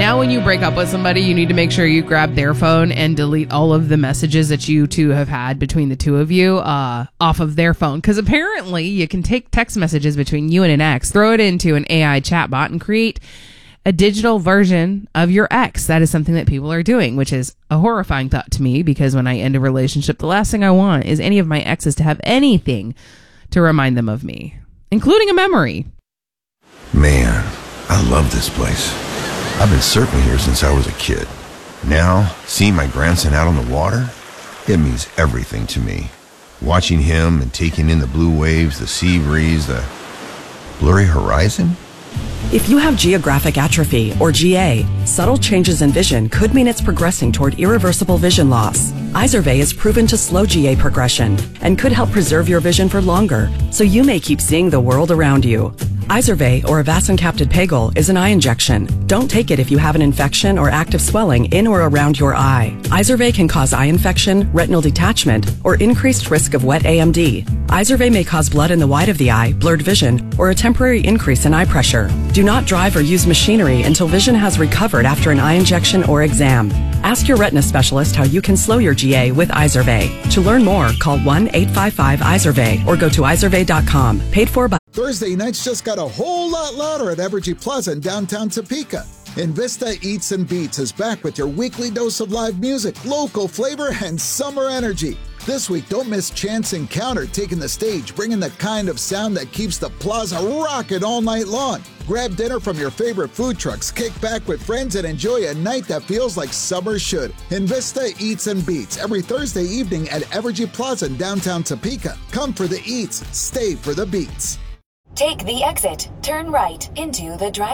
now when you break up with somebody, you need to make sure you grab their phone and delete all of the messages that you two have had between the two of you off of their phone. Because apparently you can take text messages between you and an ex, throw it into an AI chatbot, and create a digital version of your ex. That is something that people are doing, which is a horrifying thought to me, because when I end a relationship, the last thing I want is any of my exes to have anything to remind them of me, including a memory. Man, I love this place. I've been surfing here since I was a kid. Now, seeing my grandson out on the water, it means everything to me. Watching him and taking in the blue waves, the sea breeze, the blurry horizon. If you have geographic atrophy, or GA, subtle changes in vision could mean it's progressing toward irreversible vision loss. Izervay is proven to slow GA progression and could help preserve your vision for longer, so you may keep seeing the world around you. Izervay, or avacincaptad pegol, is an eye injection. Don't take it if you have an infection or active swelling in or around your eye. Izervay can cause eye infection, retinal detachment, or increased risk of wet AMD. Izervay may cause blood in the white of the eye, blurred vision, or a temporary increase in eye pressure. Do not drive or use machinery until vision has recovered after an eye injection or exam. Ask your retina specialist how you can slow your GA with Izervay. To learn more, call 1-855-IZERVAY or go to izervay.com. Paid for by... Thursday nights just got a whole lot louder at Evergy Plaza in downtown Topeka. Invista Eats and Beats is back with your weekly dose of live music, local flavor, and summer energy. This week, don't miss Chance Encounter taking the stage, bringing the kind of sound that keeps the plaza rocking all night long. Grab dinner from your favorite food trucks, kick back with friends, and enjoy a night that feels like summer should. Invista Eats and Beats every Thursday evening at Evergy Plaza in downtown Topeka. Come for the eats, stay for the beats. Take the exit, turn right into the drive.